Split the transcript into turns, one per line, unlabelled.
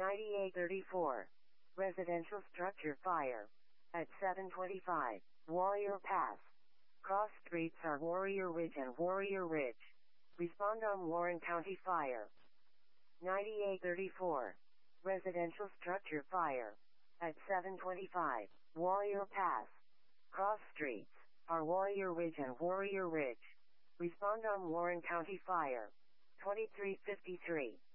9834. Residential structure fire. At 725. Warrior Pass. Cross streets are Warrior Ridge and Warrior Ridge. Respond on Warren County Fire. 9834. Residential structure fire. At 725. Warrior Pass. Cross streets are Warrior Ridge and Warrior Ridge. Respond on Warren County Fire. 2353.